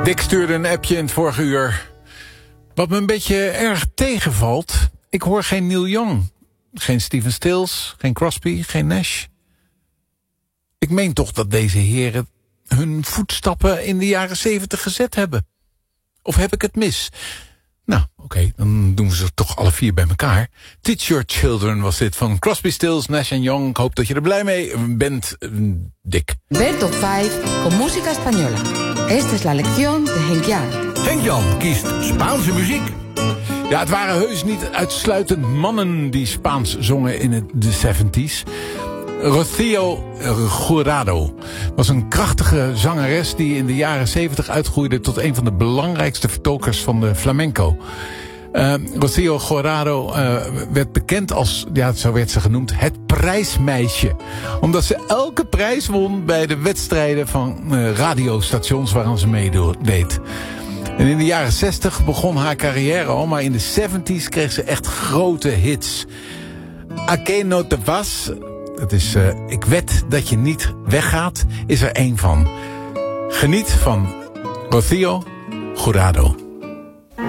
Dick stuurde een appje in het vorige uur. Wat me een beetje erg tegenvalt. Ik hoor geen Neil Young. Geen Stephen Stills. Geen Crosby. Geen Nash. Ik meen toch dat deze heren hun voetstappen in de jaren 70 gezet hebben. Of heb ik het mis? Nou, oké, dan doen we ze toch alle vier bij elkaar. Teach Your Children was dit van Crosby, Stills, Nash & Young. Ik hoop dat je er blij mee bent, Dick. Ver Top 5 con música española. Esta es la lección de Henk Jan. Henk Jan kiest Spaanse muziek. Ja, het waren heus niet uitsluitend mannen die Spaans zongen in de 70s. Rocío Jurado was een krachtige zangeres die in de jaren 70 uitgroeide tot een van de belangrijkste vertolkers van de flamenco. Rocío Jurado werd bekend als, ja, zo werd ze genoemd, het prijsmeisje. Omdat ze elke prijs won bij de wedstrijden van radiostations waaraan ze meedeed. En in de jaren 60 begon haar carrière al, maar in de 70s kreeg ze echt grote hits. A que no te vas, dat is Ik wed dat je niet weggaat, is er één van. Geniet van Rocío Jurado.